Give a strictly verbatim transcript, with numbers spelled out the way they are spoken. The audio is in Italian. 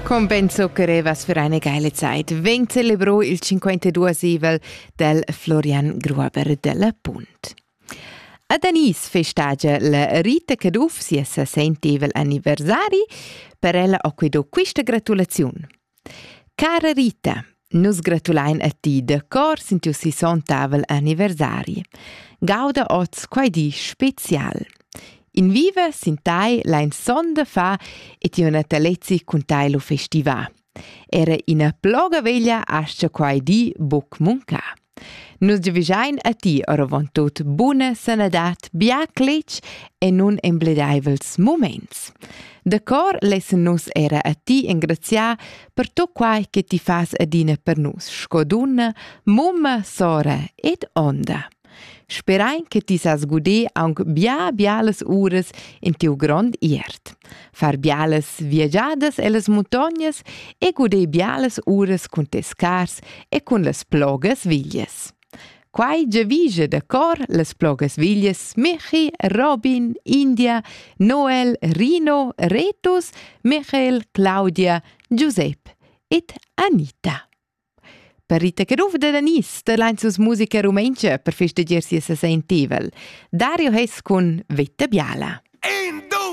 Con ben zuccherevas für eine geile Zeit. Ven celebrò il cinquantaduesimo del Florian Gruber della Punt. A Danis festagia la Rita Caduf sia sessantevel anniversari, per ella ho quedo questa gratulazione. Cara Rita, nus gratulain a ti de cor sin tu sessantavel anniversari. Gauda oz quai di special. In viva sintai lain sonda fa et io na talezzi contai lo festiva. Era ina ploga veglia ascia quai di buc munca. Nus giavisain a ti oravon tot buna sanadat, biac lec e nun embledaivels moments. De cor lessen nus era a ti ingraziar per tot quai che ti fas adina per nus, scoduna, mumma, sora ed onda. Sperain che ti sas guder aunc bia bialas ures in tiu grond iert. Far bialas viaggiadas e las montagnas e guder bialas ures cun tes cars e cun las plogas viglias. Quai giavige de cor las plogas viglias Michi, Robin, India, Noel, Rino, Retus, Michael, Claudia, Giuseppe et Anita. Per Rita Caduf de Danis, de l'Anzus Musica Rumengia per festeggiarsi a sessantevel. Dario Hes con Vetta Biala.